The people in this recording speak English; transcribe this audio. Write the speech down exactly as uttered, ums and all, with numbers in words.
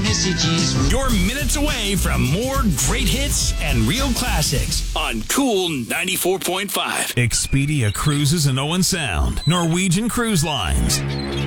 messages. You're minutes away from more great hits and real classics on Cool ninety-four point five. Expedia Cruises and Owen Sound. Norwegian Cruise Lines.